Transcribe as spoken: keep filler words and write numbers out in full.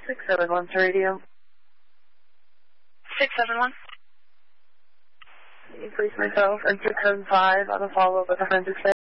six seven one to radio. six seven one. Increase myself and six seven five on a follow-up with a forensic